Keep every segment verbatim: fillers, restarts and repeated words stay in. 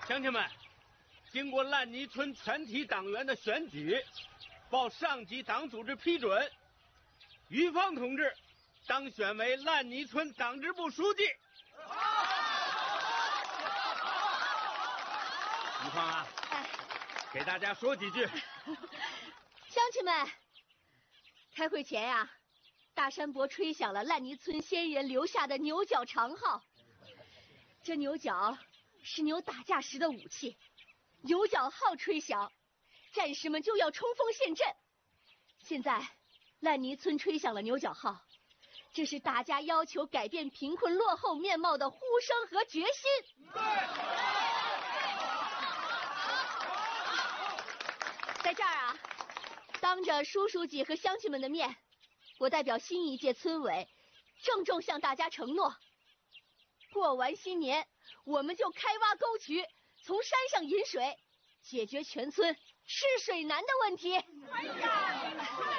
乡亲们，经过烂泥村全体党员的选举，报上级党组织批准，于芳同志当选为烂泥村党支部书记。于芳啊，哎，给大家说几句。 乡亲们，开会前呀、啊，大山伯吹响了烂泥村先人留下的牛角长号。这牛角是牛打架时的武器，牛角号吹响，战士们就要冲锋陷阵。现在烂泥村吹响了牛角号，这是大家要求改变贫困落后面貌的呼声和决心。对。在这儿啊，当着叔书记和乡亲们的面，我代表新一届村委郑重向大家承诺，过完新年我们就开挖沟渠，从山上引水，解决全村吃水难的问题。哎呀，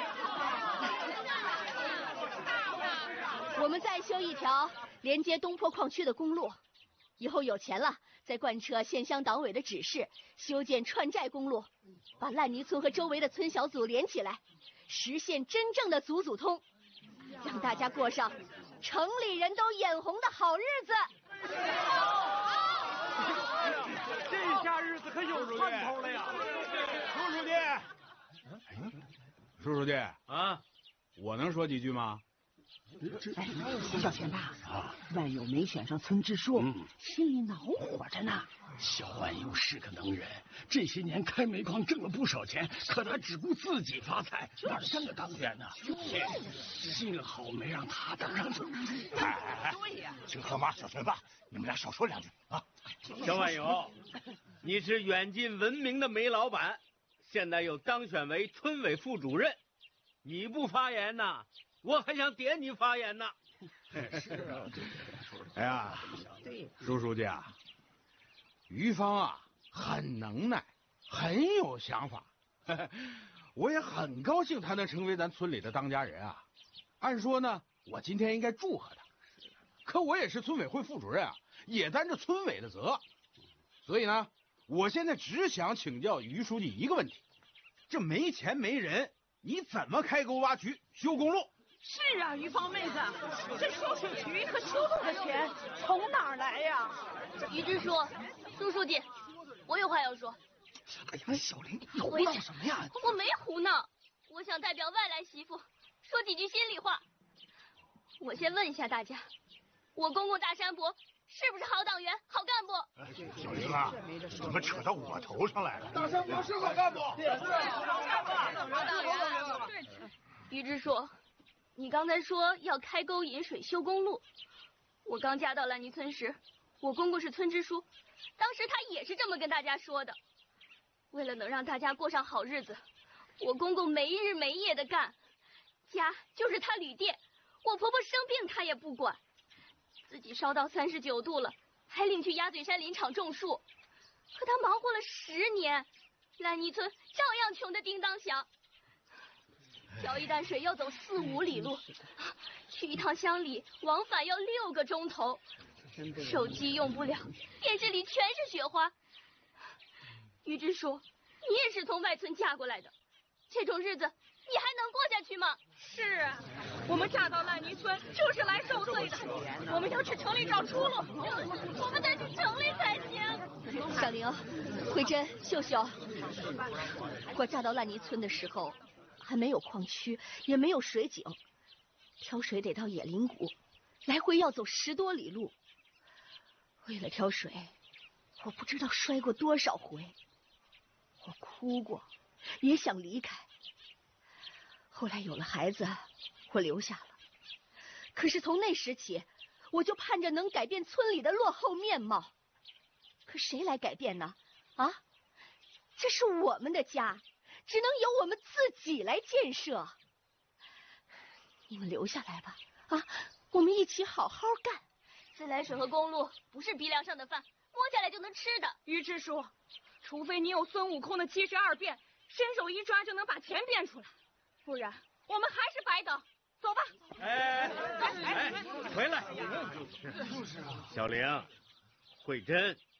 我们再修一条连接东坡矿区的公路，以后有钱了再贯彻县乡党委的指示，修建串寨公路，把烂泥村和周围的村小组连起来，实现真正的组组通，让大家过上城里人都眼红的好日子。 这下日子可有盼头了呀！ 叔书记，叔书记啊，我能说几句吗？ 哎，小钱大啊，万有没选上村支书，嗯，心里恼火着呢。 小万有是个能人，这些年开煤矿挣了不少钱，可他只顾自己发财，哪像个当选呢？幸好没让他当上村支书。 哎哎哎，对呀，请河马小陈吧，你们俩少说两句啊。 小万有，你是远近闻名的煤老板，现在又当选为村委副主任，你不发言呐？我还想点你发言呢。 是啊，哎呀，叔书记啊，于芳啊很能耐，很有想法，我也很高兴他能成为咱村里的当家人啊。按说呢，我今天应该祝贺他，可我也是村委会副主任啊，也担着村委的责，所以呢，我现在只想请教于书记一个问题：这没钱没人，你怎么开沟挖渠、修公路？ 是啊，于芳妹子，这修水渠和修路的钱从哪儿来呀？ 于支书、苏书记，我有话要说。 哎呀，小玲，你胡闹什么呀？ 我没胡闹，我想代表外来媳妇说几句心里话。我先问一下大家，我公公大山伯是不是好党员、好干部？ 哎、小玲啊，怎么扯到我头上来了？ 大山伯是好干部，是好干部， 好党员。于支书，你刚才说要开沟引水、修公路。我刚嫁到烂泥村时，我公公是村支书，当时他也是这么跟大家说的。为了能让大家过上好日子，我公公没日没夜的干，家就是他旅店，我婆婆生病他也不管，自己烧到三十九度了，还领去鸭嘴山林场种树。可他忙活了十年，烂泥村照样穷得叮当响。挑一担水要走四五里路，去一趟乡里往返要六个钟头，手机用不了，电视里全是雪花。于支书，你也是从外村嫁过来的，这种日子你还能过下去吗？ 是啊，我们嫁到烂泥村就是来受罪的，我们要去城里找出路， 我们得去城里才行。小玲、慧珍、秀秀，我嫁到烂泥村的时候还没有矿区，也没有水井，挑水得到野林谷，来回要走十多里路。为了挑水，我不知道摔过多少回，我哭过，也想离开。后来有了孩子，我留下了。可是从那时起，我就盼着能改变村里的落后面貌。可谁来改变呢？啊，这是我们的家，只能由我们自己来建设。你们留下来吧，啊，我们一起好好干。自来水和公路不是鼻梁上的饭，摸下来就能吃的。 于支书，除非你有孙悟空的七十二变，伸手一抓就能把钱变出来，不然我们还是白等。走吧。 哎哎哎，回来！小玲、慧珍，